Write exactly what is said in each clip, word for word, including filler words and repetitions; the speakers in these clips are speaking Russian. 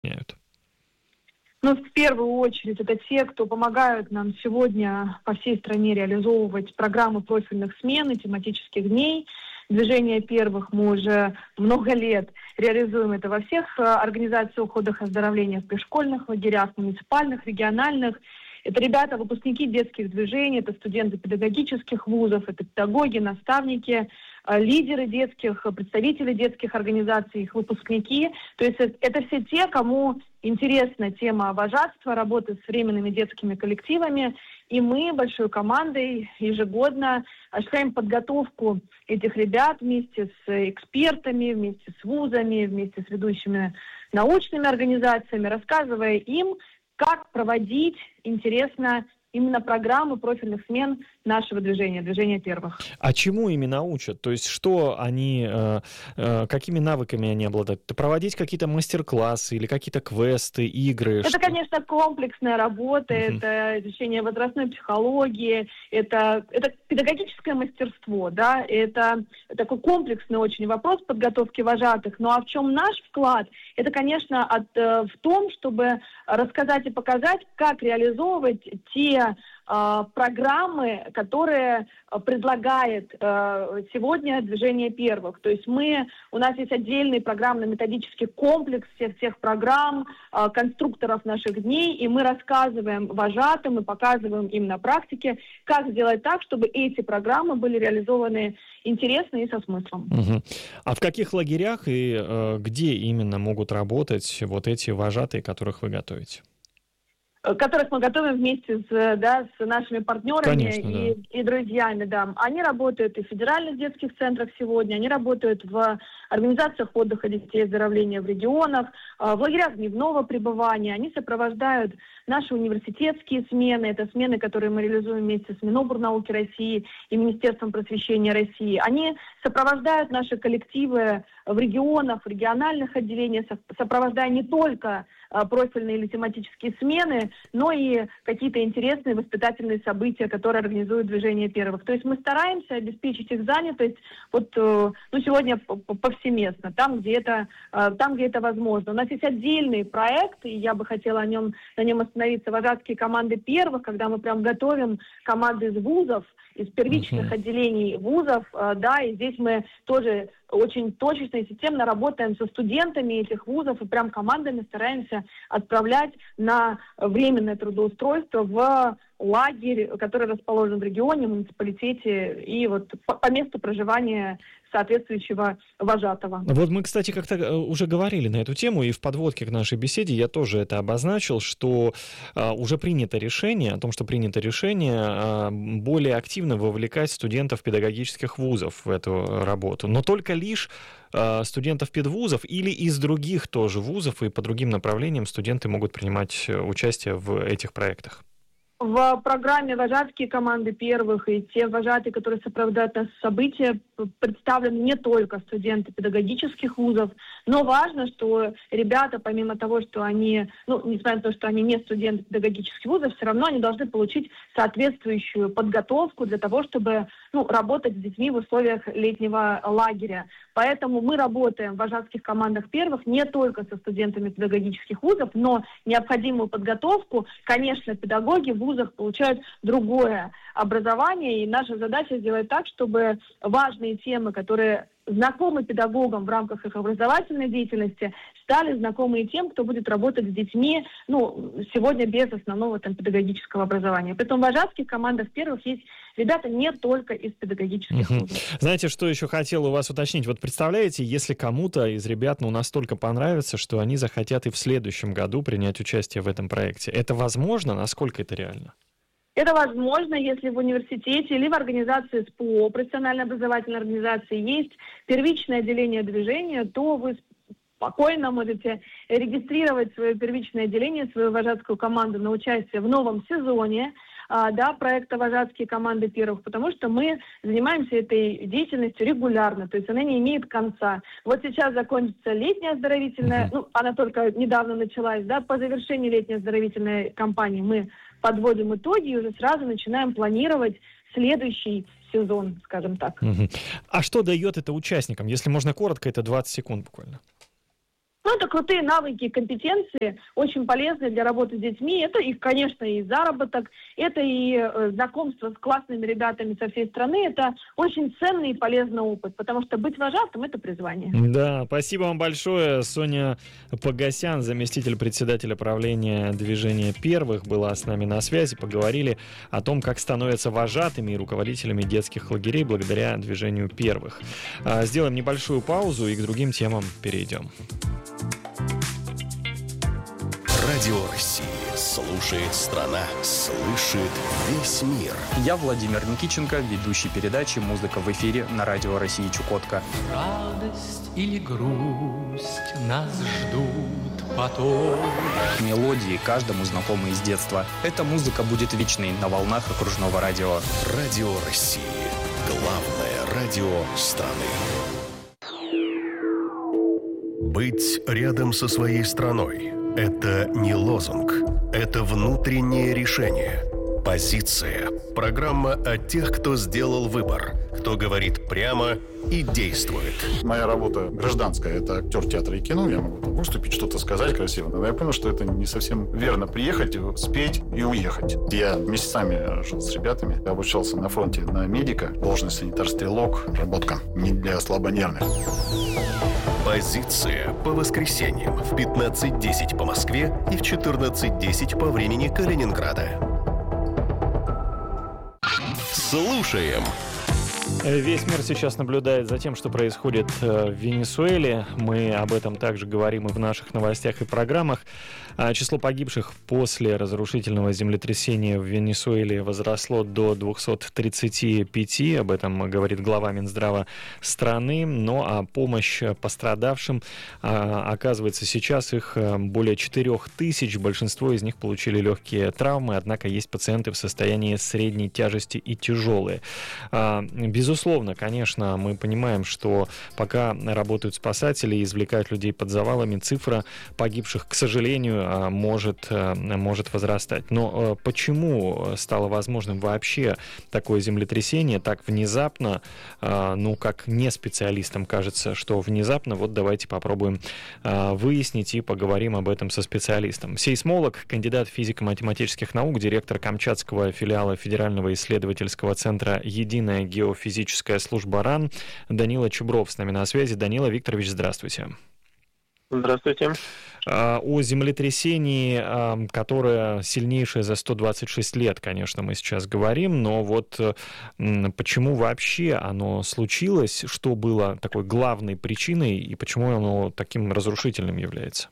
меняют? Ну, в первую очередь, это те, кто помогают нам сегодня по всей стране реализовывать программы профильных смен и тематических дней. Движение первых мы уже много лет реализуем это во всех организациях отдыха и оздоровления, в пришкольных лагерях, муниципальных, региональных. Это ребята, выпускники детских движений, это студенты педагогических вузов, это педагоги, наставники, лидеры детских, представители детских организаций, их выпускники. То есть это все те, кому интересна тема вожатства, работы с временными детскими коллективами. И мы большой командой ежегодно осуществляем подготовку этих ребят вместе с экспертами, вместе с вузами, вместе с ведущими научными организациями, рассказывая им, как проводить интересно именно программы профильных смен нашего движения, движения первых. А чему именно учат? То есть что они, э, э, какими навыками они обладают? Проводить какие-то мастер-классы или какие-то квесты, игры? Это, что? конечно, комплексная работа, Uh-huh. это изучение возрастной психологии, это, это педагогическое мастерство, да, это такой комплексный очень вопрос подготовки вожатых. Ну а в чем наш вклад? Это, конечно, от, в том, чтобы рассказать и показать, как реализовывать те э, программы, которые предлагает э, сегодня движение первых. То есть мы, у нас есть отдельный программно-методический комплекс всех тех программ, э, конструкторов наших дней, и мы рассказываем вожатым и показываем им на практике, как сделать так, чтобы эти программы были реализованы интересно и со смыслом. Угу. А в каких лагерях и э, где именно могут работать вот эти вожатые, которых вы готовите? Которых мы готовим вместе с, да, с нашими партнерами. Конечно, и, да. и друзьями. Да. Они работают и в федеральных детских центрах сегодня, они работают в организациях отдыха детей и оздоровления в регионах, в лагерях дневного пребывания. Они сопровождают наши университетские смены. Это смены, которые мы реализуем вместе с Минобрнауки России и Министерством просвещения России. Они сопровождают наши коллективы в регионах, в региональных отделениях, сопровождая не только профильные или тематические смены, но и какие-то интересные воспитательные события, которые организует движение первых. То есть мы стараемся обеспечить их занятость вот, ну, сегодня повсеместно, там, где это, там, где это возможно. У нас есть отдельный проект, и я бы хотела о нем, на нем остановиться, вожатские команды первых, когда мы прям готовим команды из вузов, из первичных uh-huh. отделений вузов, да, и здесь мы тоже очень точечно и системно работаем со студентами этих вузов и прям командами стараемся отправлять на временное трудоустройство в лагерь, который расположен в регионе, муниципалитете и вот по, по месту проживания соответствующего вожатого. Вот мы, кстати, как-то уже говорили на эту тему, и в подводке к нашей беседе я тоже это обозначил, что а, уже принято решение, о том, что принято решение а, более активно вовлекать студентов педагогических вузов в эту работу, но только лишь а, студентов педвузов или из других тоже вузов, и по другим направлениям студенты могут принимать участие в этих проектах. В программе «Вожатские команды первых» и те вожатые, которые сопровождают нас в события, представлены не только студенты педагогических вузов, но важно, что ребята, помимо того, что они, ну, несмотря на то, что они не студенты педагогических вузов, все равно они должны получить соответствующую подготовку для того, чтобы, ну, работать с детьми в условиях летнего лагеря. Поэтому мы работаем в вожатских командах первых не только со студентами педагогических вузов, но необходимую подготовку, конечно, педагоги в вузах получают другое образование, и наша задача сделать так, чтобы важные темы, которые знакомы педагогам в рамках их образовательной деятельности, стали знакомы и тем, кто будет работать с детьми, ну, сегодня без основного там педагогического образования. Поэтому в вожатских командах первых есть ребята не только из педагогических uh-huh. вузов. Знаете, что еще хотел у вас уточнить? Вот представляете, если кому-то из ребят, ну, настолько понравится, что они захотят и в следующем году принять участие в этом проекте. Это возможно? Насколько это реально? Это возможно, если в университете или в организации СПО, профессиональной образовательной организации, есть первичное отделение движения, то вы спокойно можете регистрировать свое первичное отделение, свою вожатскую команду на участие в новом сезоне, да, проекта «Вожатские команды первых», потому что мы занимаемся этой деятельностью регулярно, то есть она не имеет конца. Вот сейчас закончится летняя оздоровительная, ну, она только недавно началась, да, по завершении летней оздоровительной кампании мы подводим итоги и уже сразу начинаем планировать следующий сезон, скажем так. Угу. А что дает это участникам? Если можно коротко, это двадцать секунд буквально. Ну, это крутые навыки, компетенции, очень полезные для работы с детьми. Это, и, конечно, и заработок, это и э, знакомство с классными ребятами со всей страны. Это очень ценный и полезный опыт, потому что быть вожатым – это призвание. Да, спасибо вам большое. Соня Погосян, заместитель председателя правления движения «Первых», была с нами на связи. Поговорили о том, как становятся вожатыми и руководителями детских лагерей благодаря движению «Первых». Сделаем небольшую паузу и к другим темам перейдем. Радио России. Слушает страна. Слышит весь мир. Я Владимир Никитченко, ведущий передачи «Музыка в эфире» на Радио России Чукотка. Радость или грусть нас ждут потом. Мелодии, каждому знакомые с детства. Эта музыка будет вечной на волнах окружного радио. Радио России. Главное радио страны. Быть рядом со своей страной – это не лозунг, это внутреннее решение. Позиция. Программа о тех, кто сделал выбор, кто говорит прямо и действует. Моя работа гражданская, это актер театра и кино. Я могу там выступить, что-то сказать красиво. Но я понял, что это не совсем верно. Приехать, спеть и уехать. Я месяцами жил с ребятами. Я обучался на фронте на медика. Должность санитар-стрелок. Работка не для слабонервных. Позиция по воскресеньям в пятнадцать десять по Москве и в четырнадцать десять по времени Калининграда. Слушаем. Весь мир сейчас наблюдает за тем, что происходит в Венесуэле. Мы об этом также говорим и в наших новостях и программах. Число погибших после разрушительного землетрясения в Венесуэле возросло до двухсот тридцати пяти. Об этом говорит глава Минздрава страны. Ну а помощь пострадавшим, оказывается, сейчас их более четырех тысяч. Большинство из них получили легкие травмы, однако есть пациенты в состоянии средней тяжести и тяжелые. Безусловно, конечно, мы понимаем, что пока работают спасатели и извлекают людей под завалами, цифра погибших, к сожалению, может, может возрастать. Но почему стало возможным вообще такое землетрясение так внезапно? Ну, как не специалистам кажется, что внезапно. Вот давайте попробуем выяснить и поговорим об этом со специалистом. Сейсмолог, кандидат физико-математических наук, директор Камчатского филиала Федерального исследовательского центра «Единая геофизическая служба РАН» Данила Чубров с нами на связи. Данила Викторович, здравствуйте. Здравствуйте. О землетрясении, которое сильнейшее за сто двадцать шесть лет, конечно, мы сейчас говорим, но вот почему вообще оно случилось, что было такой главной причиной и почему оно таким разрушительным является?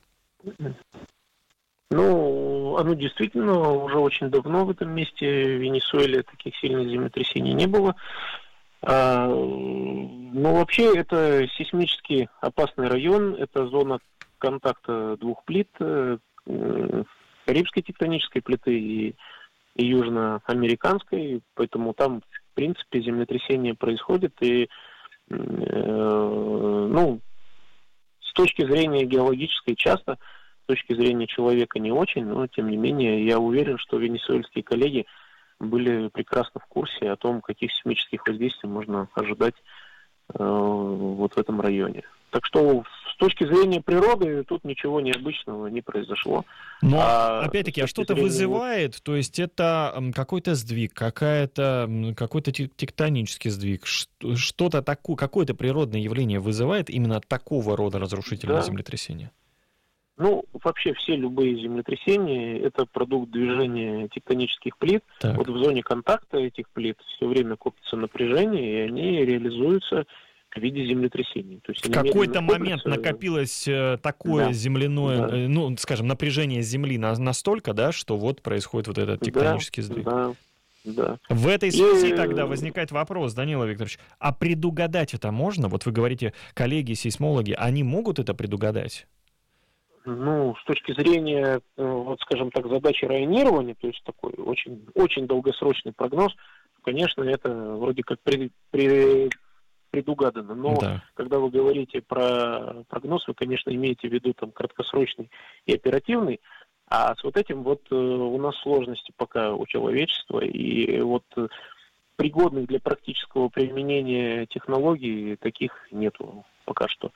Ну, оно действительно уже очень давно в этом месте, в Венесуэле, таких сильных землетрясений не было. А, но вообще это сейсмически опасный район, это зона контакта двух плит, карибской тектонической плиты и, и южноамериканской, поэтому там, в принципе, землетрясение происходит, и, э, ну, с точки зрения геологической часто, с точки зрения человека не очень, но, тем не менее, я уверен, что венесуэльские коллеги были прекрасно в курсе о том, каких сейсмических воздействий можно ожидать э, вот в этом районе. Так что с точки зрения природы тут ничего необычного не произошло. Но, а, опять-таки, а что-то зрения... вызывает? То есть это какой-то сдвиг, какая-то, какой-то тектонический сдвиг, что-то такое, какое-то природное явление вызывает именно такого рода разрушительное да. землетрясение? Ну, вообще все любые землетрясения – это продукт движения тектонических плит. Так. Вот в зоне контакта этих плит все время копится напряжение, и они реализуются в виде землетрясений. То есть в какой-то момент копятся... накопилось такое да. земляное, да. ну, скажем, напряжение Земли настолько, да, что вот происходит вот этот тектонический да, сдвиг. Да. Да. В этой связи и... тогда возникает вопрос, Данила Викторович, а предугадать это можно? Вот вы говорите, коллеги-сейсмологи, они могут это предугадать? Ну, с точки зрения, вот, скажем так, задачи районирования, то есть такой очень, очень долгосрочный прогноз, конечно, это вроде как при, при, предугадано. Но да. когда вы говорите про прогноз, вы, конечно, имеете в виду там краткосрочный и оперативный, а с вот этим вот у нас сложности пока у человечества, и вот пригодных для практического применения технологий таких нету пока что.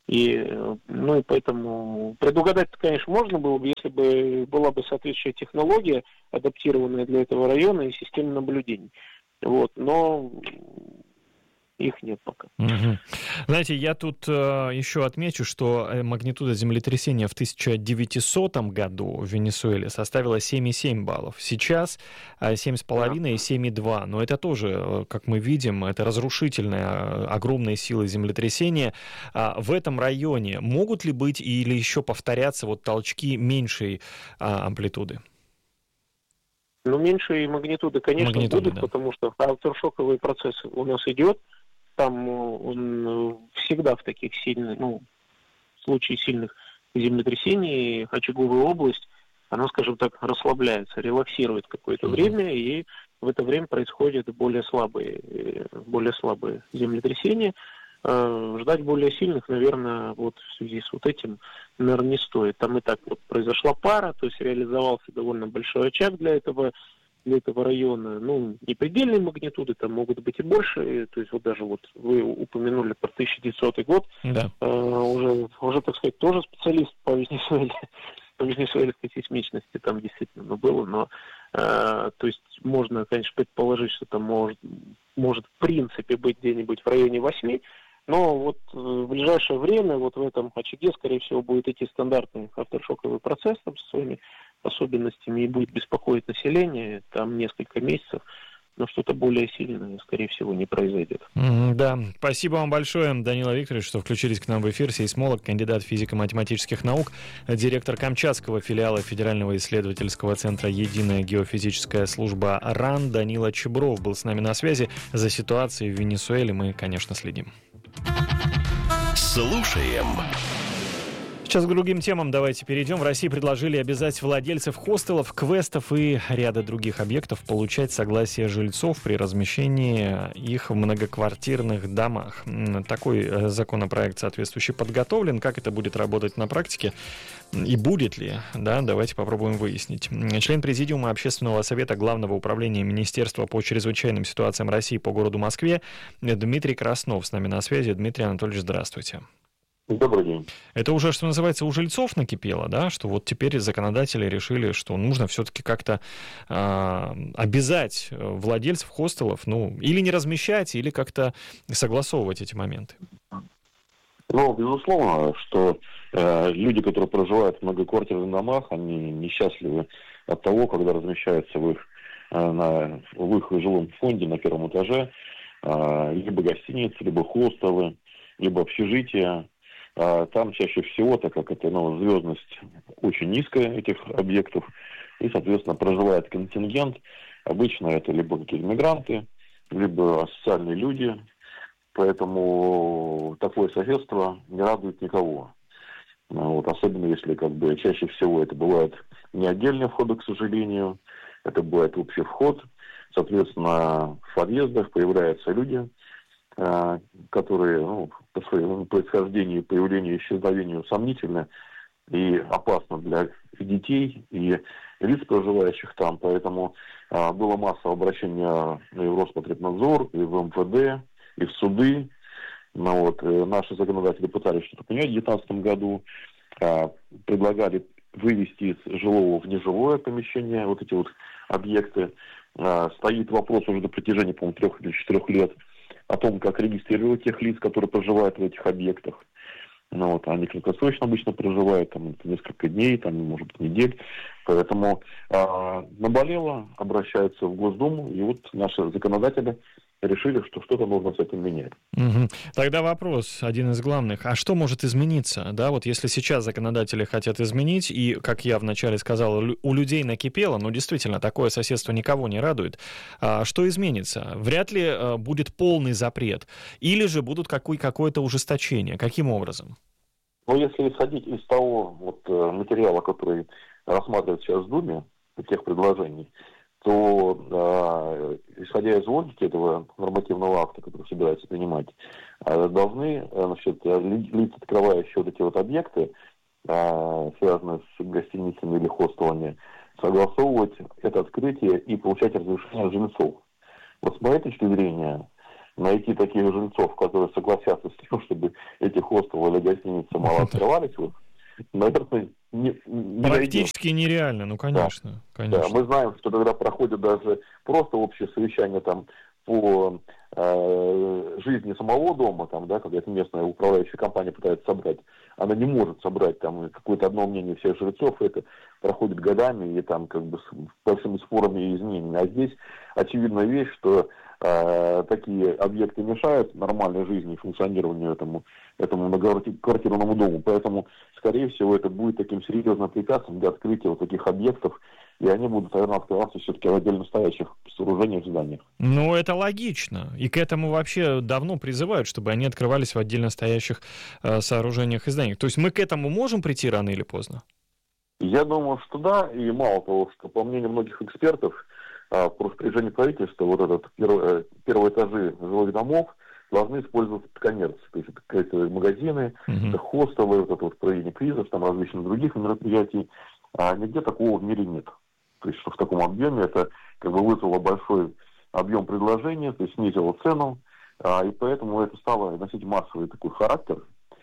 И, ну и поэтому предугадать, конечно, можно было бы, если бы была бы соответствующая технология, адаптированная для этого района, и система наблюдений. Вот, но их нет пока. Угу. Знаете, я тут э, еще отмечу, что магнитуда землетрясения в тысяча девятисотом году в Венесуэле составила семь и семь баллов. Сейчас э, семь и пять и семь и два. Но это тоже, э, как мы видим, это разрушительная, огромная сила землетрясения. А в этом районе могут ли быть или еще повторяться вот толчки меньшей а, амплитуды? Ну, меньшие магнитуды, конечно, магнитуды, будут, да. Потому что авторшоковый процесс у нас идет. Там он всегда в таких сильных, ну, в случае сильных землетрясений, очаговая область, она, скажем так, расслабляется, релаксирует какое-то mm-hmm. время, и в это время происходят более слабые, более слабые землетрясения. Ждать более сильных, наверное, вот в связи с вот этим, наверное, не стоит. Там и так вот произошла пара, то есть реализовался довольно большой очаг для этого, для этого района. Ну, не предельные магнитуды, там могут быть и больше. То есть вот даже вот вы упомянули про тысяча девятисотый год. Да. Э, уже, уже, так сказать, тоже специалист по Венесуэле, по венесуэльской сейсмичности там действительно было, но э, то есть можно, конечно, предположить, что там может, может в принципе быть где-нибудь в районе восьми. Но вот в ближайшее время вот в этом очаге, скорее всего, будет идти стандартный авторшоковый процесс там, со своими особенностями и будет беспокоить население там несколько месяцев, но что-то более сильное, скорее всего, не произойдет. Mm, да, спасибо вам большое, Данила Викторович, что включились к нам в эфир. Сейсмолог, кандидат физико-математических наук, директор Камчатского филиала Федерального исследовательского центра «Единая геофизическая служба РАН» Данила Чебров был с нами на связи. За ситуацией в Венесуэле мы, конечно, следим. Слушаем. Сейчас к другим темам давайте перейдем. В России предложили обязать владельцев хостелов, квестов и ряда других объектов получать согласие жильцов при размещении их в многоквартирных домах. Такой законопроект соответствующий подготовлен. Как это будет работать на практике и будет ли, да, давайте попробуем выяснить. Член Президиума Общественного совета Главного управления Министерства по чрезвычайным ситуациям России по городу Москве Дмитрий Краснов с нами на связи. Дмитрий Анатольевич, здравствуйте. Добрый день. Это уже, что называется, у жильцов накипело, да, что вот теперь законодатели решили, что нужно все-таки как-то э, обязать владельцев хостелов, ну, или не размещать, или как-то согласовывать эти моменты. Ну, безусловно, что э, люди, которые проживают в многоквартирных домах, они несчастливы от того, когда размещаются в их, э, на, в их жилом фонде на первом этаже э, либо гостиницы, либо хостелы, либо общежития. Там чаще всего, так как это, ну, звездность очень низкая этих объектов, и, соответственно, проживает контингент. Обычно это либо какие-то мигранты, либо социальные люди. Поэтому такое соседство не радует никого. Вот, особенно если как бы чаще всего это бывает не отдельные входы, к сожалению, это бывает общий вход. Соответственно, в подъездах появляются люди, которые, ну, по своему происхождению, появлению и исчезновению сомнительны и опасны для детей и лиц, проживающих там. Поэтому а, было масса обращений и в Роспотребнадзор, и в эм вэ дэ, и в суды. Ну, вот, наши законодатели пытались что-то понять в две тысячи девятнадцатом году, а, предлагали вывести из жилого в нежилое помещение вот эти вот объекты. А, стоит вопрос уже на протяжении, по-моему, трех или четырех лет о том, как регистрировать тех лиц, которые проживают в этих объектах. Ну, вот, они краткосрочно обычно проживают, там, несколько дней, там, может быть, недель. Поэтому э, наболело, обращаются в Госдуму, и вот наши законодатели решили, что что-то нужно с этим менять. Угу. Тогда вопрос, один из главных. А что может измениться? Да, вот если сейчас законодатели хотят изменить, и, как я вначале сказал, у людей накипело, но действительно такое соседство никого не радует, а что изменится? Вряд ли а, будет полный запрет, или же будут какой- какое-то ужесточение? Каким образом? Ну, если исходить из того вот, материала, который рассматривают сейчас в Думе, тех предложений, то, э, исходя из логики этого нормативного акта, который собирается принимать, э, должны, значит, лица, открывающие вот эти вот объекты, э, связанные с гостиницами или хостелами, согласовывать это открытие и получать разрешение жильцов. Вот с моей точки зрения, найти таких жильцов, которые согласятся с тем, чтобы эти хостелы или гостиницы мало открывались, вот, наверное, не, не практически найдем. Нереально, ну конечно, да. конечно. Да, мы знаем, что когда проходит даже просто общее совещание там по э, жизни самого дома, там, да, какая-то местная управляющая компания пытается собрать, она не может собрать там какое-то одно мнение всех жильцов, это проходит годами и там как бы с большими спорами и изменениями. А здесь очевидная вещь, что э, такие объекты мешают нормальной жизни и функционированию этому, этому многоквартирному дому. Поэтому, скорее всего, это будет таким серьезным препятствием для открытия вот таких объектов, и они будут, наверное, открываться все-таки в отдельно стоящих сооружениях, зданиях. Ну, это логично. И к этому вообще давно призывают, чтобы они открывались в отдельно стоящих э, сооружениях и зданиях. То есть мы к этому можем прийти рано или поздно? Я думаю, что да. И мало того, что по мнению многих экспертов, э, по распоряжению правительства, вот этот перв, э, первые этажи жилых домов должны использоваться под коммерцию. То есть это, это магазины, uh-huh. это хостелы, вот это вот проведение квизов, там различных других мероприятий. А нигде такого в мире нет. То есть, что в таком объеме это как бы вызвало большой объем предложения, то есть снизило цену, а, и поэтому это стало носить массовый такой характер,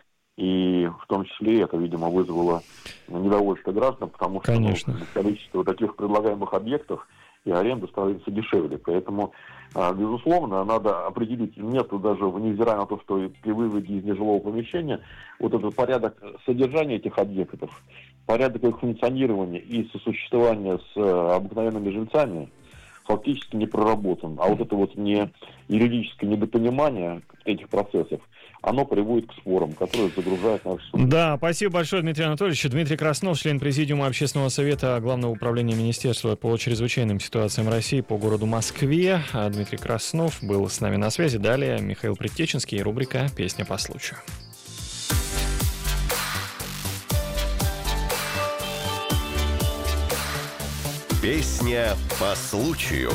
и в том числе это, видимо, вызвало недовольство граждан, потому что ну, количество таких предлагаемых объектов и аренда становится дешевле. Поэтому, а, безусловно, надо определить, нет даже, невзирая на то, что при выводе из нежилого помещения, вот этот порядок содержания этих объектов, порядок их функционирования и сосуществования с э, обыкновенными жильцами фактически не проработан. А вот это вот не юридическое недопонимание этих процессов, оно приводит к спорам, которые загружают наш суд. Да, спасибо большое, Дмитрий Анатольевич. Дмитрий Краснов, член Президиума Общественного совета Главного управления Министерства по чрезвычайным ситуациям России по городу Москве. Дмитрий Краснов был с нами на связи. Далее Михаил Предтеченский, рубрика «Песня по случаю». Песня по случаю.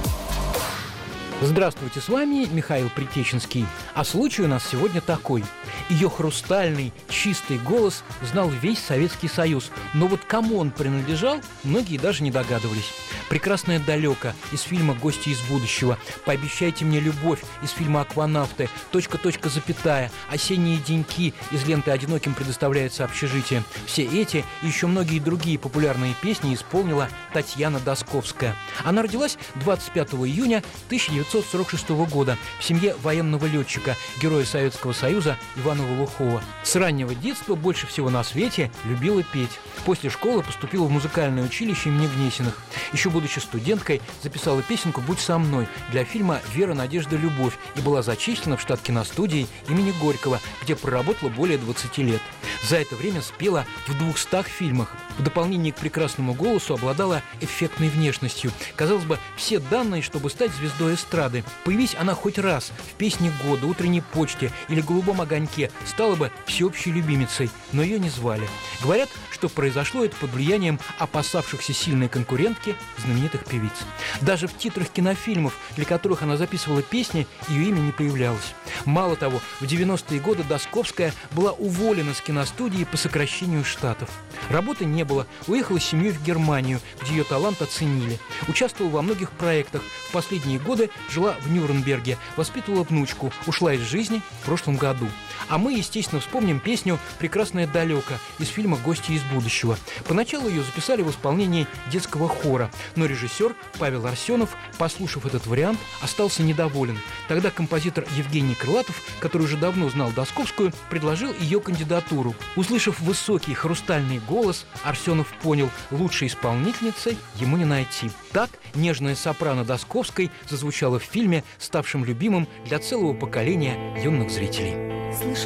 Здравствуйте, с вами Михаил Предтеченский. А случай у нас сегодня такой. Ее хрустальный, чистый голос знал весь Советский Союз. Но вот кому он принадлежал, многие даже не догадывались. «Прекрасное далеко» из фильма «Гости из будущего», «Пообещайте мне любовь» из фильма «Акванавты», «Точка, точка, запятая», «Осенние деньки» из ленты «Одиноким предоставляется общежитие». Все эти и еще многие другие популярные песни исполнила Татьяна Досковская. Она родилась двадцать пятого июня тысяча девятьсот сорок шестого года в семье военного летчика, героя Советского Союза Ивана Волухова. С раннего детства больше всего на свете любила петь. После школы поступила в музыкальное училище имени Гнесиных. Еще будучи студенткой, записала песенку «Будь со мной» для фильма «Вера, надежда, любовь» и была зачислена в штат киностудии имени Горького, где проработала более двадцати лет. За это время спела в двухстах фильмах. В дополнение к прекрасному голосу обладала эффектной внешностью. Казалось бы, все данные, чтобы стать звездой эстрады. Появись она хоть раз в «Песне года», «Утренней почте» или «Голубом огоньке», стала бы всеобщей любимицей, но ее не звали. Говорят, что произошло это под влиянием опасавшихся сильной конкурентки знаменитых певиц. Даже в титрах кинофильмов, для которых она записывала песни, ее имя не появлялось. Мало того, в девяностые годы Досковская была уволена с киностудии по сокращению штатов. Работы не было, уехала с семьей в Германию, где ее талант оценили. Участвовала во многих проектах. В последние годы жила в Нюрнберге, воспитывала внучку, ушла из жизни в прошлом году. А мы, естественно, вспомним песню «Прекрасное далеко» из фильма «Гости из будущего». Поначалу ее записали в исполнении детского хора, но режиссер Павел Арсенов, послушав этот вариант, остался недоволен. Тогда композитор Евгений Крылатов, который уже давно знал Досковскую, предложил ее кандидатуру. Услышав высокий хрустальный голос, Арсенов понял, лучшей исполнительницей ему не найти. Так нежная сопрано Досковской зазвучала в фильме, ставшем любимым для целого поколения юных зрителей. Слышу